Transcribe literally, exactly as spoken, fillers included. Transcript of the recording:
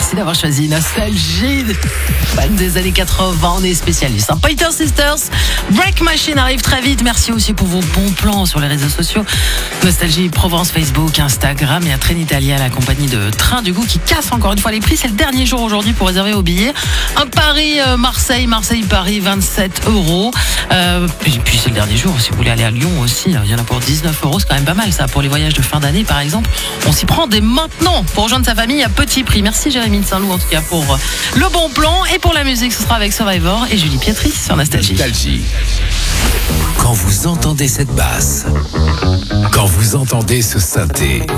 Merci d'avoir choisi Nostalgie. Fan des années quatre-vingts, on est spécialiste. Pointer Sisters, Break Machine arrive très vite. Merci aussi pour vos bons plans sur les réseaux sociaux. Nostalgie Provence, Facebook, Instagram et à Trenitalia, la compagnie de train du goût qui casse encore une fois les prix. C'est le dernier jour aujourd'hui pour réserver vos billets. Un Paris-Marseille, Marseille-Paris, vingt-sept euros. Euh, et puis c'est le dernier jour si vous voulez aller à Lyon aussi. Il y en a pour dix-neuf euros, c'est quand même pas mal ça. Pour les voyages de fin d'année par exemple, on s'y prend dès maintenant pour rejoindre sa famille à petit prix. Merci Jérémy de Saint-Loup en tout cas pour le bon plan. Et pour la musique, ce sera avec Survivor et Julie Pietri sur Nostalgie. Nostalgie. Quand vous entendez cette basse, quand vous entendez ce synthé,